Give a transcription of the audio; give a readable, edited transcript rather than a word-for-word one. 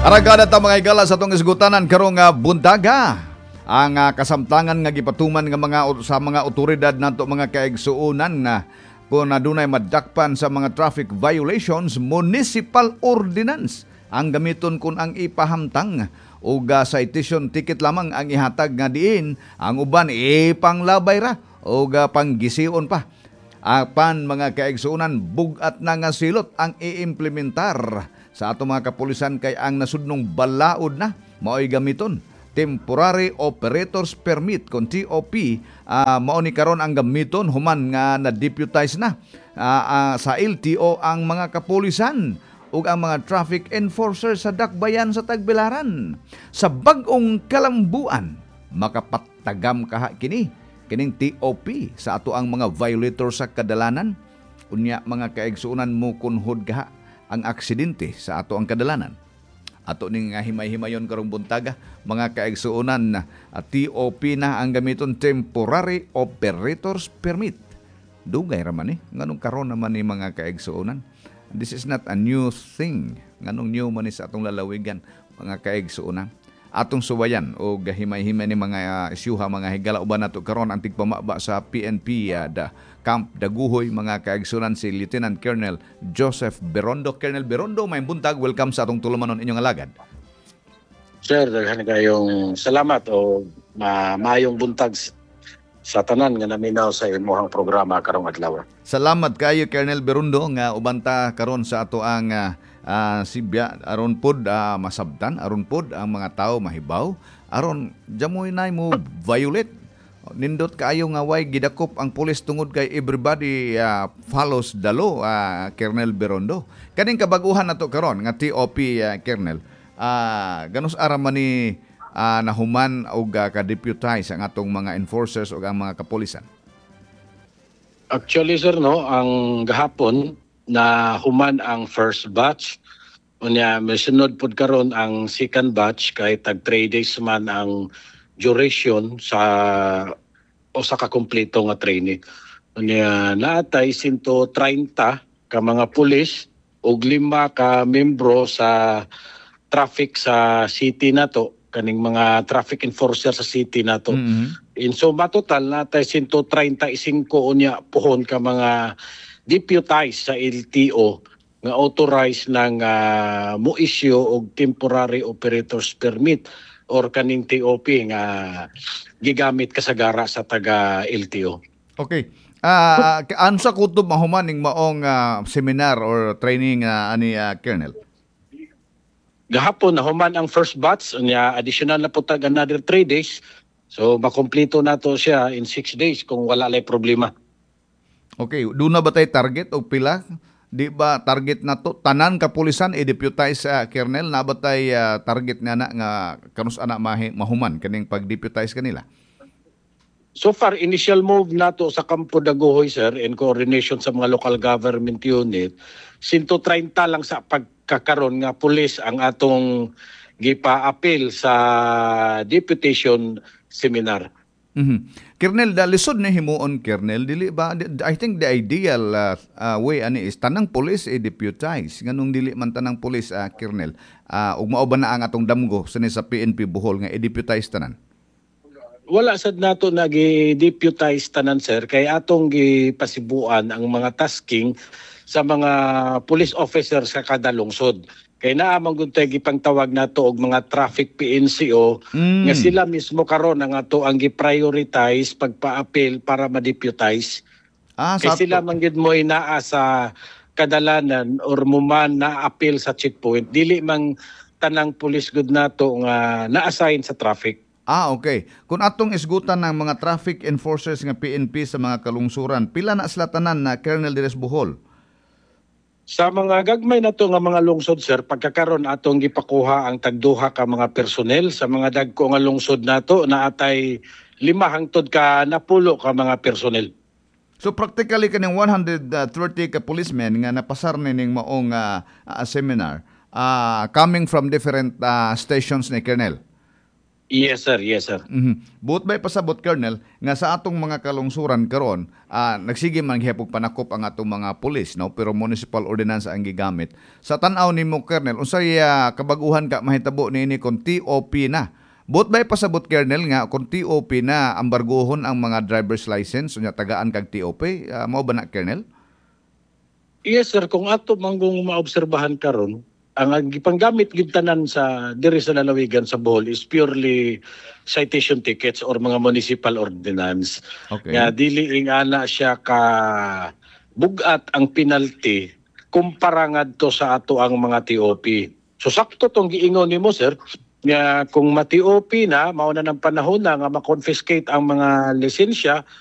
Aragada ta mga igala sa atong isgutanan karong buntaga. Ang kasamtangan nga gipatuman nga sa mga otoridad nato mga kaigsuonan na kung adunay madakpan sa mga traffic violations, municipal ordinance ang gamiton kun ang ipahamtang ug citation ticket lamang ang ihatag nga diin, ang uban ipanglabay ra ug panggisiun pa. Apan mga kaigsuonan, bugat na nga silot ang iimplementar sa ato mga kapulisan kay ang nasudnong balaod na mao'y gamiton Temporary Operators Permit kon TOP. Mao ni karon ang gamiton human nga na-deputize na sa LTO ang mga kapulisan ug ang mga traffic enforcers sa dakbayan sa Tagbilaran. Sa bag-ong kalambuan makapatagam kaha kining TOP sa ato ang mga violator sa kadalanan. Unya mga kaigsuonan mo kunhod kaha ang aksidente sa ato ang kadalanan. Ato ning himay-himayon karong buntaga, mga kaigsuonan na TOP na ang gamiton, Temporary Operators Permit. Dugay raman nganong karon naman ni mga kaigsuonan. This is not a new thing. Nganong new man sa atong lalawigan, mga kaigsuonan. Atong suwayan o gahimay-himay ni mga isyuha, mga higala uban nato karon ang tigpamaba sa PNP Camp Daguhoy, mga kaigsunan, si Lieutenant Colonel Joseph Berondo. Colonel Berondo, may buntag, welcome sa atong tulumanon inyong alagad. Sir, daghan kayong salamat o maayong buntag sa tanan nga naminaw sa imong programa karong adlaw. Salamat kayo Colonel Berondo nga ubanta karon sa ato ang Sibya aron pod masabtan, aron pod ang mga tao mahibaw, aron jamoy nay mo violate. Nindot kaayo nga way gidakop ang pulis tungod kay everybody follows the law, Colonel Berondo. Kaning kabaguhan nato karon nga TOP, Colonel, ganos ara man ni nahuman og ka-deputize ang atong mga enforcers o ang mga kapulisan? Actually sir, no, ang gahapon na human ang first batch, unya may sunod pod karon ang second batch kay tag 3 days man ang duration sa usa ka kompleto nga training. Unya naatay 130 ka mga pulis ug 5 ka membro sa traffic sa city nato, kaning mga traffic enforcer sa city nato. In suma total natay 135 unya pohon ka mga deputized sa LTO nga authorized ng mo-issue og Temporary Operators Permit or kaning TOP nga gigamit kasagara sa taga LTO. Okay. Ano sa kutob mahuman ning maong seminar or training ani Colonel? Gahapon nahuman ang first batch, unya additional na putag another 3 days. So makompleto nato siya in 6 days kung wala lay problema. Okay, doon na ba tayo target o pila? Di ba target na to tanan kapulisan i-deputize sa Colonel, na ba tayo target nga kanus ana mahuman kaning pag-deputize kanila? So far initial move nato sa Campo Daguhoy sir in coordination sa mga local government unit, 130 lang sa pagkakaron nga pulis ang atong gipa-appeal sa deputation seminar. Colonel, lisod na himuon, Colonel, dili ba, I think the ideal way ani is tanang pulis i-deputize. Nganong dili man tanang pulis, Colonel, ug mao ba na ang atong damgo sa PNP Bohol nga i-deputize tanan? Wala sad nato nagi-deputize tanan sir, kay atong gipasibuan ang mga tasking sa mga police officer sa kada lungsod. Kay naamang gud tay gipangtawag nato og mga traffic PNCO nga sila mismo karon ang ato ang gi-prioritize pagpa-appeal para ma-deputize. Kay sila man gid mo inaa sa kadalanan or muman na appeal sa checkpoint, dili mang tanang pulis gud nato nga na-assign sa traffic. Okay. Kung atong isgutan ng mga traffic enforcers nga PNP sa mga kalungsuran, pila na sila tanan na Colonel Dires Bohol? Sa mga gagmay nato nga mga lungsod sir, pagkakaron atong gipakuha ang tagduha ka mga personnel. Sa mga dagko nga lungsod nato naatay 5 hangtod ka napulo ka mga personnel. So practically kaning 130 ka policemen nga napasar ning maong seminar coming from different stations ni Colonel. Yes sir, yes sir. Buot ba'y pasabot, Colonel, nga sa atong mga kalungsuran karon, nagsige man gihapon panakop ang atong mga pulis, no? Pero municipal ordinance ang gigamit. Sa tan-aw nimo, Colonel, unsay kabaguhan ka mahitabo niini kung TOP na? Buot ba'y pasabot, Colonel, nga kung TOP na ambargohon ang mga driver's license unya tagaan kag TOP? Mao ba na, Colonel? Yes sir, kung ato manggong maobserbahan karon, ang gipanggamit gid tanan sa diri sa lalawigan sa Bohol is purely citation tickets or mga municipal ordinance. Okay. Nga dili ing ana siya ka bugat ang penalty kumpara ngadto sa ato ang mga TOP. So sakto tong giingon nimo sir, nga kung ma-TOP na mao na ng panahon na nga ma-confiscate ang mga lisensya